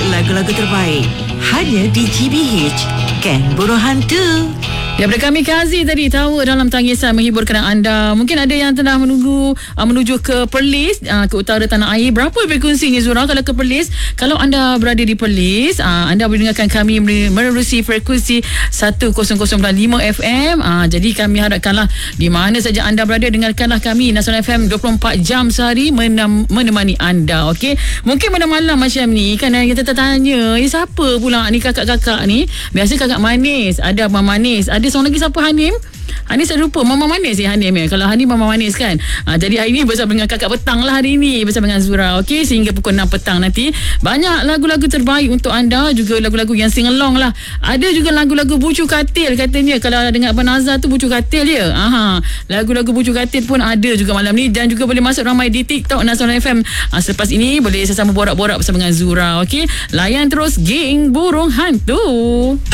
lagu-lagu terbaik hanya di GBH, Geng Burung Hantu. Daripada kami Kazi tadi, tahu dalam tangisan menghiburkan anda. Mungkin ada yang tengah menuju ke Perlis, ke utara tanah air. Berapa frekuensinya Zura kalau ke Perlis? Kalau anda berada di Perlis, anda boleh dengarkan kami menerusi frekuensi 100.5 FM. Jadi kami harapkanlah di mana saja anda berada, dengarkanlah kami Nasional FM 24 jam sehari menemani anda. Okey, mungkin malam-malam macam ni kan kita tanya, siapa pula ni kakak-kakak ni? Biasa kakak manis, ada abang manis, ada seorang lagi siapa, Hanim? Hanim saya lupa, Mama Manis Hanim ya. Kalau Hanim Mama Manis kan. Jadi hari ni bersama dengan kakak petang lah hari ni, bersama dengan Zura. Okey, sehingga pukul 6 petang nanti. Banyak lagu-lagu terbaik untuk anda, juga lagu-lagu yang sing along lah. Ada juga lagu-lagu bucu katil katanya. Kalau dengar Abang Nazar tu bucu katil dia. Lagu-lagu bucu katil pun ada juga malam ni, dan juga boleh masuk ramai di TikTok Nasional FM. Selepas ini boleh sesama borak-borak bersama dengan Zura. Okey, layan terus Geng Burung Hantu.